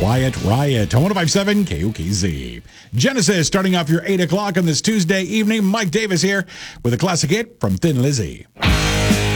Quiet Riot on 105.7 KOKZ. Genesis starting off your 8 o'clock on this Tuesday evening. Mike Davis here with a classic hit from Thin Lizzy.